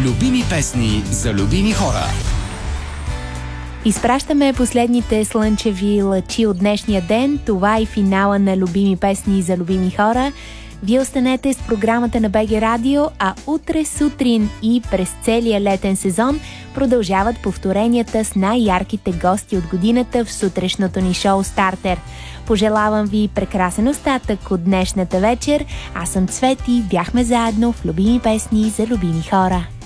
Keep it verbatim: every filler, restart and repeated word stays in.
Любими песни за любими хора. Изпращаме последните слънчеви лъчи от днешния ден. Това е финала на Любими песни за любими хора. Вие останете с програмата на БГ Радио, а утре сутрин и през целия летен сезон продължават повторенията с най-ярките гости от годината в сутрешното ни шоу Стартер. Пожелавам ви прекрасен остатък от днешната вечер. Аз съм Цвети, бяхме заедно в Любими песни за любими хора.